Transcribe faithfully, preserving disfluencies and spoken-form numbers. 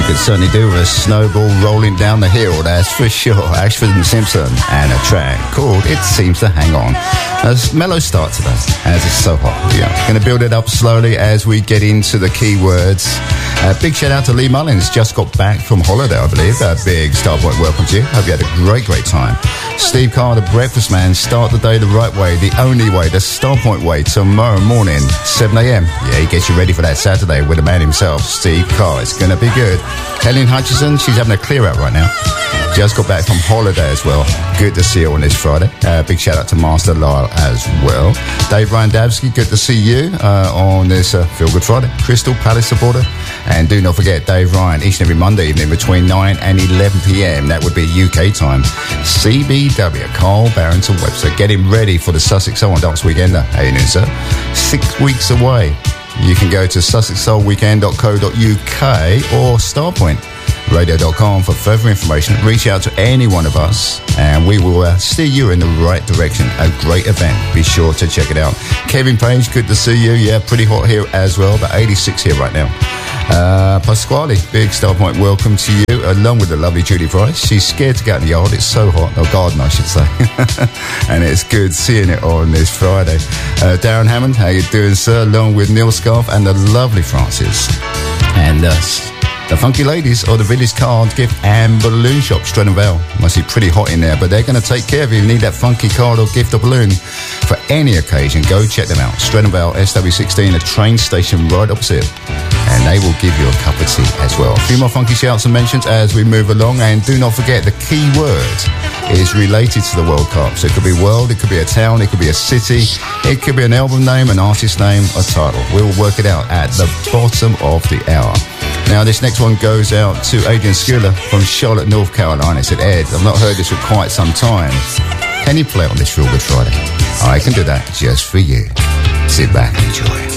could certainly do with a snowball rolling down the hill, that's for sure. Ashford and Simpson, and a track called It Seems to Hang On. A mellow start today, as it's so hot. Yeah, going to build it up slowly as we get into the key words. Uh, big shout out to Lee Mullins, just got back from holiday, I believe. A big Starpoint welcome to you. Hope you had a great, great time. Steve Carr, the breakfast man, start the day the right way, the only way, the Starpoint way, tomorrow morning, seven a.m. Yeah, he gets you ready for that Saturday with the man himself, Steve Carr. It's going to be good. Helen Hutchison, she's having a clear out right now. Just got back from holiday as well. Good to see you on this Friday. Uh, big shout out to Master Lyle as well. Dave Ryan Dabsky, good to see you uh, on this uh, Feel Good Friday. Crystal Palace supporter. And do not forget Dave Ryan each and every Monday evening between nine and eleven p.m. That would be U K time. C B W, Carl Barrington Webster, getting ready for the Sussex Soul and Dance Weekender. How you doing, sir? Six weeks away. You can go to sussex soul weekend dot co dot U K or starpoint radio dot com for further information. Reach out to any one of us and we will uh, steer you in the right direction. A great event. Be sure to check it out. Kevin Page, good to see you. Yeah, pretty hot here as well, but eighty-six here right now. Uh, Pasquale, big Starpoint welcome to you, along with the lovely Judy Price. She's scared to get in the yard, it's so hot, or garden I should say. And it's good seeing it on this Friday. Uh, Darren Hammond, how you doing, sir? Along with Neil Scarf and the lovely Francis. And us. Uh, The Funky Ladies or the Village Card Gift and Balloon Shop, Streatham Vale. Must be pretty hot in there, but they're going to take care of you. If you need that funky card or gift or balloon for any occasion, go check them out. Streatham Vale, S W sixteen, a train station right opposite. And they will give you a cup of tea as well. A few more funky shouts and mentions as we move along. And do not forget, the key word is related to the World Cup. So it could be world, it could be a town, it could be a city, it could be an album name, an artist name, a title. We'll work it out at the bottom of the hour. Now, this next one goes out to Adrian Skula from Charlotte, North Carolina. He said, Ed, I've not heard this for quite some time. Can you play it on this Feel Good Friday? I can do that just for you. Sit back and enjoy.